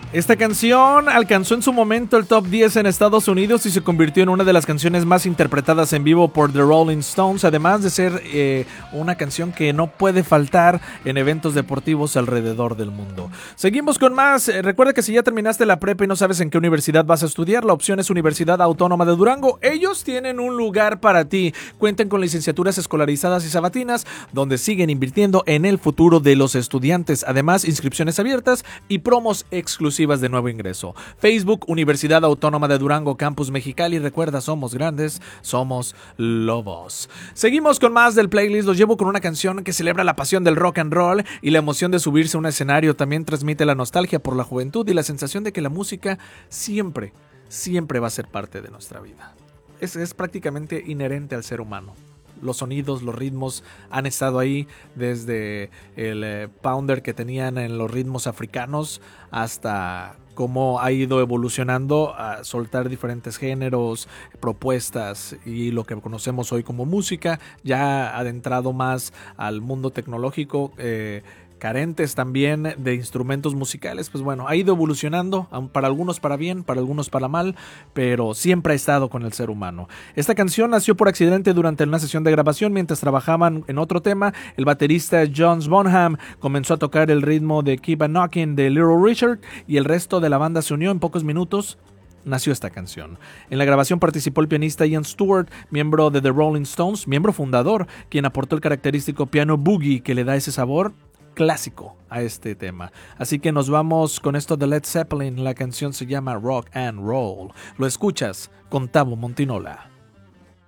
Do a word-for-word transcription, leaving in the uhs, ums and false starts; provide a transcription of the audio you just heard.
Esta canción alcanzó en su momento el top diez en Estados Unidos y se convirtió en una de las canciones más interpretadas en vivo por The Rolling Stones, además de ser eh, una canción que no puede faltar en eventos deportivos alrededor del mundo. Seguimos con más. Eh, recuerda que si ya terminaste la prepa y no sabes en qué universidad vas a estudiar, la opción es Universidad Autónoma de Durango. Ellos tienen un lugar para ti. Cuentan con licenciaturas escolarizadas y sabatinas, donde siguen invirtiendo en el futuro de los estudiantes. Además, inscripciones abiertas y promos exclusivas de nuevo ingreso. Facebook, Universidad Autónoma de Durango, Campus Mexicali. Recuerda, somos grandes, somos lobos. Seguimos con más del playlist. Los llevo con una canción que celebra la pasión del rock and roll y la emoción de subirse a un escenario. También transmite la nostalgia por la juventud y la sensación de que la música siempre, siempre va a ser parte de nuestra vida. Es, es prácticamente inherente al ser humano. Los sonidos, los ritmos han estado ahí desde el eh, pounder que tenían en los ritmos africanos hasta cómo ha ido evolucionando a soltar diferentes géneros, propuestas y lo que conocemos hoy como música, ya adentrado más al mundo tecnológico, eh, carentes también de instrumentos musicales. Pues bueno, ha ido evolucionando, para algunos para bien, para algunos para mal, pero siempre ha estado con el ser humano. Esta canción nació por accidente durante una sesión de grabación mientras trabajaban en otro tema. El baterista John Bonham comenzó a tocar el ritmo de Keep a Knockin' de Little Richard y el resto de la banda se unió. En pocos minutos nació esta canción. En la grabación participó el pianista Ian Stewart, miembro de The Rolling Stones, miembro fundador, quien aportó el característico piano boogie que le da ese sabor clásico a este tema. Así que nos vamos con esto de Led Zeppelin. La canción se llama Rock and Roll. Lo escuchas con Tavo Montinola.